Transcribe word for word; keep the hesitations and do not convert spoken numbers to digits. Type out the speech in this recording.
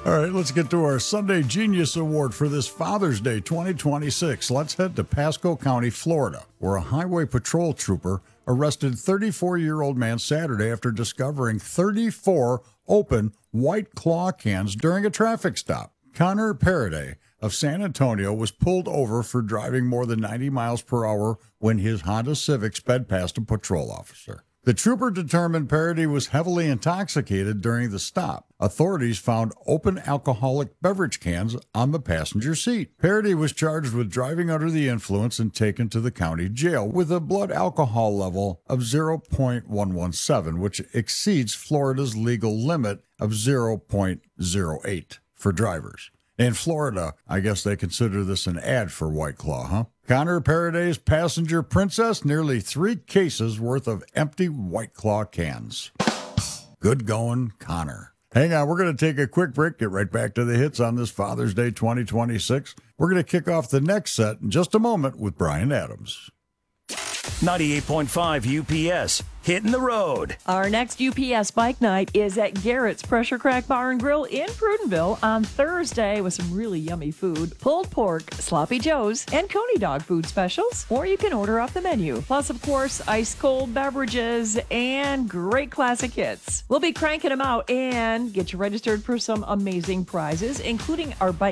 All right, let's get to our Sunday Genius Award for this Father's Day twenty twenty-six. Let's head to Pasco County, Florida, where a highway patrol trooper arrested thirty-four-year-old man Saturday after discovering thirty-four open White Claw cans during a traffic stop. Connor Paraday of San Antonio was pulled over for driving more than ninety miles per hour when his Honda Civic sped past a patrol officer. The trooper determined Paraday was heavily intoxicated during the stop. Authorities found open alcoholic beverage cans on the passenger seat. Paraday was charged with driving under the influence and taken to the county jail with a blood alcohol level of zero point one one seven, which exceeds Florida's legal limit of zero point zero eight for drivers. In Florida, I guess they consider this an ad for White Claw, huh? Connor Paraday's passenger princess, nearly three cases worth of empty White Claw cans. Good going, Connor. Hang on, we're going to take a quick break, get right back to the hits on this Father's Day twenty twenty-six. We're going to kick off the next set in just a moment with Brian Adams. ninety-eight point five U P S, hitting the road. Our next U P S Bike Night is at Garrett's Pressure Crack Bar and Grill in Prudenville on Thursday with some really yummy food, pulled pork, sloppy joes, and Coney dog food specials, or you can order off the menu. Plus, of course, ice-cold beverages and great classic hits. We'll be cranking them out and get you registered for some amazing prizes, including our bike